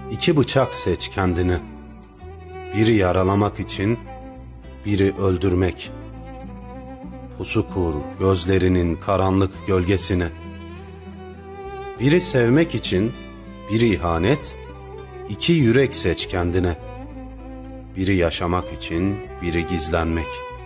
İki bıçak seç kendine. Biri yaralamak için, biri öldürmek. Pusu kur gözlerinin karanlık gölgesine. Biri sevmek için, biri ihanet, iki yürek seç kendine. Biri yaşamak için, biri gizlenmek.